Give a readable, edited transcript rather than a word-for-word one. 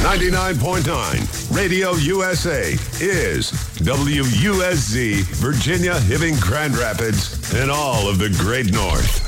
99.9 Radio USA is WUSZ, Virginia, Hibbing, Grand Rapids, and all of the Great North.